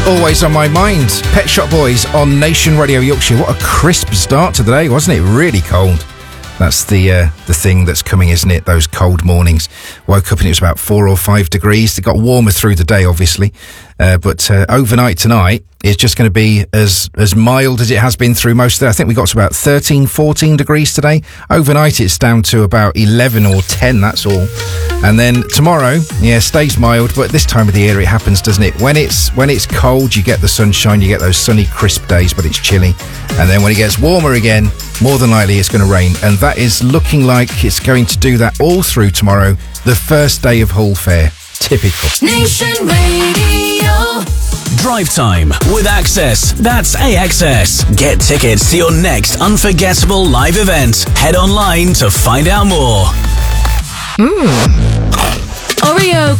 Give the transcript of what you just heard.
Always on my mind. Pet Shop Boys on Nation Radio Yorkshire. What a crisp start to the day, wasn't it? Really cold. That's the thing that's coming, isn't it? Those cold mornings. Woke up and it was about 4 or 5 degrees. It got warmer through the day, obviously. But overnight tonight, it's just going to be as mild as it has been through most of the day. I think we got to about 13, 14 degrees today. Overnight, it's down to about 11 or 10, that's all. And then tomorrow, stays mild, but this time of the year it happens, doesn't it? When it's cold, you get the sunshine, you get those sunny, crisp days, but it's chilly. And then when it gets warmer again, more than likely it's going to rain. And that is looking like it's going to do that all through tomorrow, the first day of Hull Fair. Typical. Nation Radio. Drive time with Access. That's AXS. Get tickets to your next unforgettable live event. Head online to find out more. Oreo